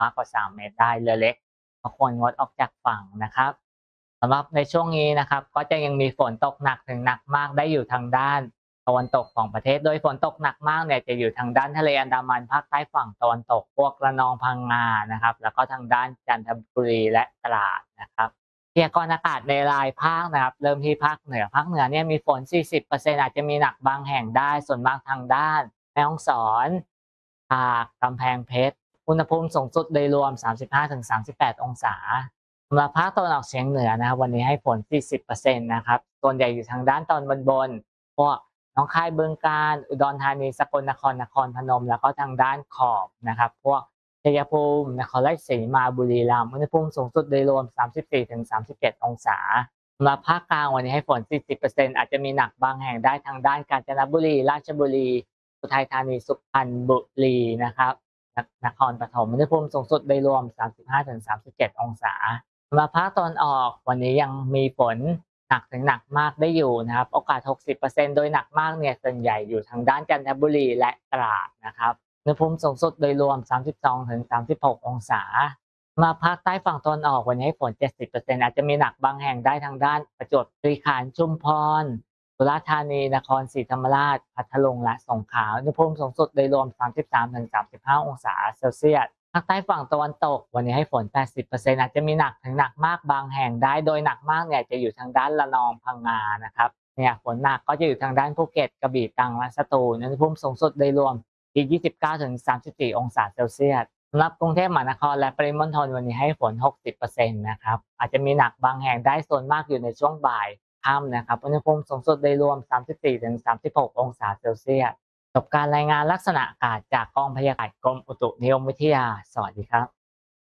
มากกว่า3 เมตรได้เรือเล็กก็ควรงดออกจากฝั่งนะครับสำหรับในช่วงนี้นะครับก็จะยังมีฝนตกหนักถึงหนักมากได้อยู่ทางด้านตะวันตกของประเทศโดยฝนตกหนักมากเนี่ยจะอยู่ทางด้านทะเลอันดามันภาคใต้ฝั่งตะวันตกพวกระนองพังงานะครับแล้วก็ทางด้านจันทบุรีและตราดนะครับพยากรณ์อากาศในรายภาคนะครับเริ่มที่ภาคเหนือเนี่ยมีฝน 40% อาจจะมีหนักบางแห่งได้ส่วนมากทางด้านแม่ฮ่องสอนตากกำแพงเพชรอุณหภูมิสูงสุดโดยรวม 35-38 องศาสำหรับภาคตะวันออกเฉียงเหนือนะครับวันนี้ให้ฝน 40% นะครับส่วนใหญ่อยู่ทางด้านตอนบนพวกหนองคายบึงกาฬอุดรธานีสกลนครนครพนมแล้วก็ทางด้านขอบนะครับพวกชัยภูมินครราชสีมาบุรีรัมย์อุณหภูมิสูงสุดโดยรวม 34-37 องศาสำหรับภาคกลางวันนี้ให้ฝน 40% อาจจะมีหนักบางแห่งได้ทางด้านกาญจนบุรีราชบุรีอุทัยธานีสุพรรณบุรีนะครับนครปฐมอุณหภูมิสูงสุดโดยรวม 35-37 องศาสำหรับภาคตะวันออกวันนี้ยังมีฝนหนักถึงหนักมากได้อยู่นะครับโอกาส 60% โดยหนักมากเนี่ยส่วนใหญ่อยู่ทางด้านจันทบุรีและตราดนะครับอุณหภูมิสูงสุดโดยรวม 32-36 องศามาภาคใต้ฝั่งตะวันออกวันนี้ให้ฝน 70% อาจจะมีหนักบางแห่งได้ทางด้านประจวบคีรีขันธ์ชุมพรสุราษฎร์ธานีนครศรีธรรมราชพัทลุงและสงขลาอุณหภูมิสูงสุดโดยรวม 33-35 องศาเซลเซียสภาคใต้ฝั่งตะวันตกวันนี้ให้ฝน 80% อาจจะมีหนักถึงหนักมากบางแห่งได้โดยหนักมากเนี่ยจะอยู่ทางด้านระนองพังงานะครับเนี่ยฝนหนักก็จะอยู่ทางด้านภูเก็ตกระบี่ตรังและสตูลอุณหภูมิสูงสุดโดยรวมที่ 29-34 องศาเซลเซียสสำหรับกรุงเทพมหานครและปริมณฑลวันนี้ให้ฝน 60% นะครับอาจจะมีหนักบางแห่งได้ส่วนมากอยู่ในช่วงบ่ายค่ำนะครับอุณหภูมิสูงสุดโดยรวม 34-36 องศาเซลเซียสจบการรายงานลักษณะอากาศจากกองพยากรณ์กรมอุตุนิยมวิทยาสวัสดีครับ